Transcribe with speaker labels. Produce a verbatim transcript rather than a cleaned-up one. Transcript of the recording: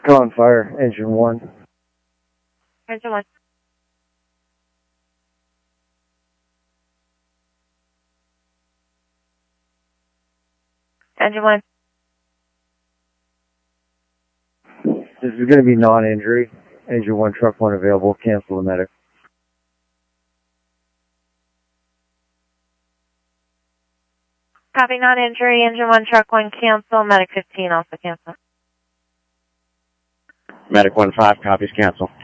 Speaker 1: Calling fire, engine one.
Speaker 2: Engine one. Engine one.
Speaker 1: This is going to be non-injury. Engine one, truck one available. Cancel the medic.
Speaker 2: Copy, non-injury. Engine one, truck one, cancel. Medic fifteen, also cancel.
Speaker 3: Medic one five, copies, cancel.